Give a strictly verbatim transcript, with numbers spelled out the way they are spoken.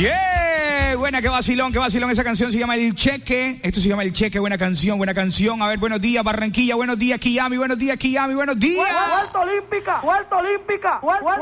Yeah, buena, qué vacilón, qué vacilón. Esa canción se llama El Cheque. Esto se llama El Cheque, buena canción, buena canción. A ver, buenos días, Barranquilla, buenos días, Kiami, buenos días, Kiami, buenos días. Vuelta olímpica, vuelta olímpica, vuelta